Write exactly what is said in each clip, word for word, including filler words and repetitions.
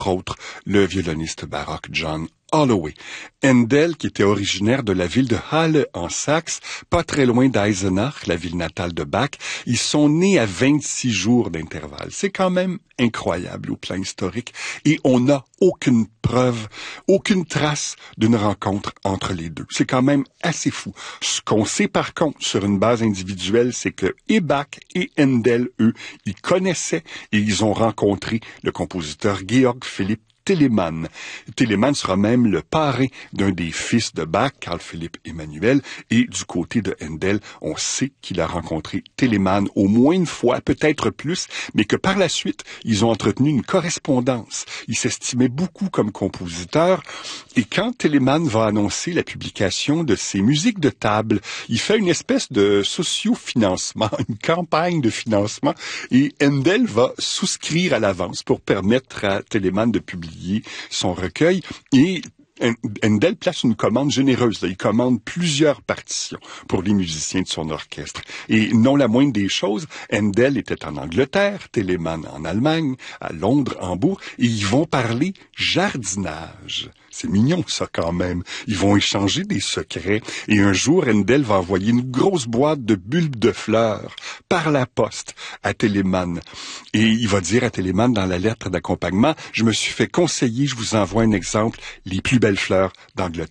autres le violoniste baroque John Holloway. Handel, qui était originaire de la ville de Halle en Saxe, pas très loin d'Eisenach, la ville natale de Bach, ils sont nés à vingt-six jours d'intervalle. C'est quand même incroyable au plan historique et on n'a aucune preuve, aucune trace d'une rencontre entre les deux. C'est quand même assez fou. Ce qu'on sait par contre sur une base individuelle, c'est que et Bach et Handel, eux, ils connaissaient et ils ont rencontré le compositeur Georg Philipp Telemann. Telemann sera même le parrain d'un des fils de Bach, Carl Philipp Emanuel, et du côté de Handel, on sait qu'il a rencontré Telemann au moins une fois, peut-être plus, mais que par la suite, ils ont entretenu une correspondance. Ils s'estimaient beaucoup comme compositeurs, et quand Telemann va annoncer la publication de ses musiques de table, il fait une espèce de socio-financement, une campagne de financement, et Handel va souscrire à l'avance pour permettre à Telemann de publier son recueil et Handel place une commande généreuse. Là. Il commande plusieurs partitions pour les musiciens de son orchestre. Et non la moindre des choses, Handel était en Angleterre, Telemann en Allemagne, à Londres, Hambourg, et ils vont parler jardinage. C'est mignon, ça, quand même. Ils vont échanger des secrets. Et un jour, Handel va envoyer une grosse boîte de bulbes de fleurs par la poste à Telemann. Et il va dire à Telemann dans la lettre d'accompagnement, « Je me suis fait conseiller, je vous envoie un exemple, les plus belles fleurs d'Angleterre. »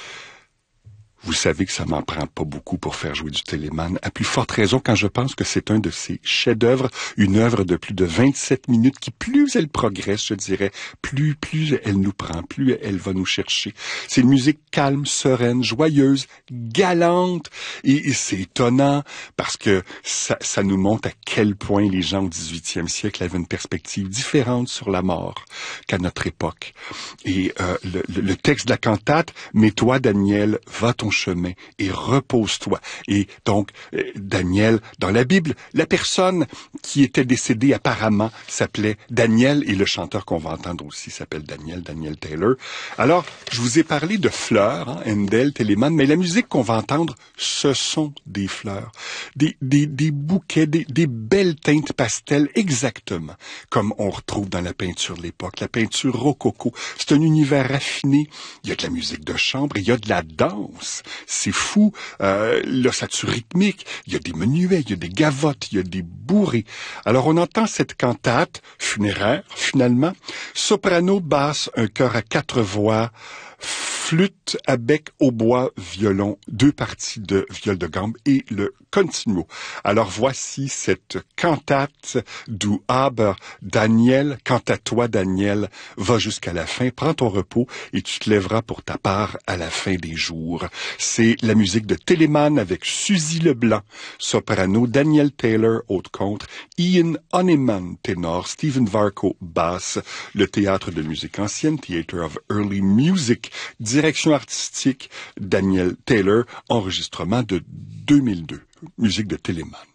Vous savez que ça m'en prend pas beaucoup pour faire jouer du Telemann, à plus forte raison quand je pense que c'est un de ses chefs-d'œuvre, une œuvre de plus de vingt-sept minutes qui, plus elle progresse, je dirais, plus, plus elle nous prend, plus elle va nous chercher. C'est une musique calme, sereine, joyeuse, galante, et, et c'est étonnant parce que ça, ça nous montre à quel point les gens au dix-huitième siècle avaient une perspective différente sur la mort qu'à notre époque. Et euh, le, le, le texte de la cantate, « Mais toi, Daniel, va ton chemin et repose-toi. » Et donc, euh, Daniel, dans la Bible, la personne qui était décédée apparemment s'appelait Daniel et le chanteur qu'on va entendre aussi s'appelle Daniel, Daniel Taylor. Alors, je vous ai parlé de fleurs, hein, Handel, Telemann, mais la musique qu'on va entendre, ce sont des fleurs, des, des, des bouquets, des, des belles teintes pastel, exactement comme on retrouve dans la peinture de l'époque, la peinture rococo. C'est un univers raffiné, il y a de la musique de chambre, il y a de la danse. C'est fou, euh, l'ossature rythmique, il y a des menuets, il y a des gavottes, il y a des bourrées. Alors on entend cette cantate funéraire, finalement, soprano, basse, un chœur à quatre voix, flûte à bec, hautbois, violon, deux parties de viol de gambe et le continuo. Alors voici cette cantate du Aber Daniel, quant à toi Daniel, va jusqu'à la fin, prends ton repos et tu te lèveras pour ta part à la fin des jours. C'est la musique de Telemann avec Suzy Leblanc, soprano, Daniel Taylor, haute contre, Ian Honeyman, ténor, Stephen Varco, basse, le théâtre de musique ancienne, Theatre of Early Music, direction artistique, Daniel Taylor, enregistrement de deux mille deux, musique de Telemann.